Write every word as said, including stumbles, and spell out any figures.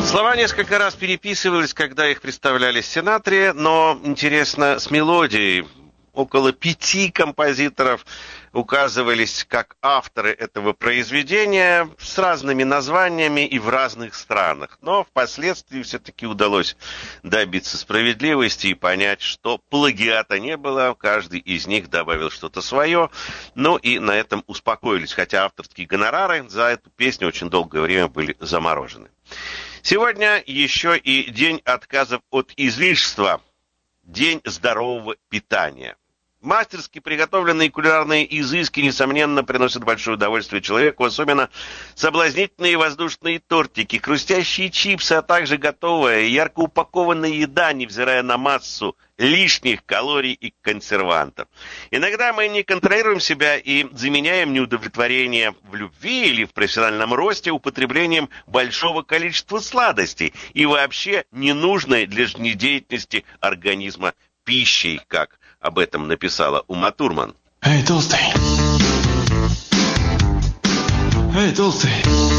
Слова несколько раз переписывались, когда их представляли в сенаторе, но, интересно, с мелодией. Около пяти композиторов указывались как авторы этого произведения с разными названиями и в разных странах. Но впоследствии все-таки удалось добиться справедливости и понять, что плагиата не было, каждый из них добавил что-то свое. Ну и на этом успокоились, хотя авторские гонорары за эту песню очень долгое время были заморожены. Сегодня еще и день отказов от излишества, день здорового питания. Мастерски приготовленные кулинарные изыски, несомненно, приносят большое удовольствие человеку, особенно соблазнительные воздушные тортики, хрустящие чипсы, а также готовая, ярко упакованная еда, невзирая на массу лишних калорий и консервантов. Иногда мы не контролируем себя и заменяем неудовлетворение в любви или в профессиональном росте употреблением большого количества сладостей и вообще ненужной для жизнедеятельности организма пищей, как об этом написала Ума Турман. Эй, толстый! Эй, толстый!